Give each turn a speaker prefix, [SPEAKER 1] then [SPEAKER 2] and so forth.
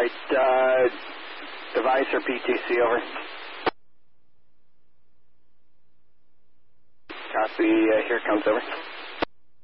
[SPEAKER 1] right, device or PTC, over. Copy, here comes, over.